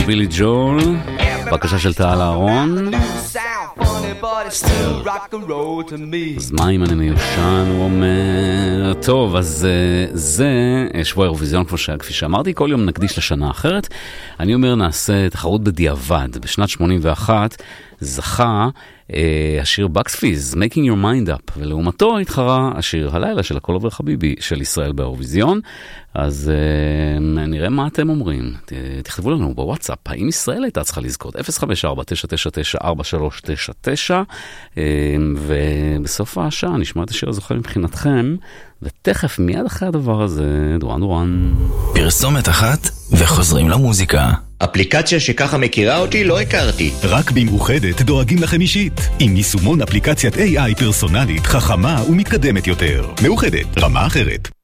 בילי ג'ול, בקשה של טל אהרון. אז מה אם אני מיושן, הוא אומר. טוב, אז זה שבוע אירוויזיון, כפי שאמרתי, כל יום נקדיש לשנה אחרת. אני אומר נעשה תחרות בדיעבד. בשנת 81 זכה השיר בקס פיז, Making Your Mind Up, ולעומתו התחרה השיר הלילה של הכל עובר חביבי של ישראל באירוויזיון. אז נראה מה אתם אומרים. תכתבו לנו בוואטסאפ, האם ישראל הייתה צריכה לזכות? 054-999-4399, ובסוף השעה נשמע את השיר הזוכה מבחינתכם, ותכף מיד אחרי הדבר הזה, דורן. פרסומת אחת וחוזרים למוזיקה. אפליקציה שככה מכירה אותי לא הכרתי. רק במאוחדת דואגים לכם אישית. עם יישומון אפליקציית AI פרסונלית, חכמה ומתקדמת יותר. מאוחדת, רמה אחרת.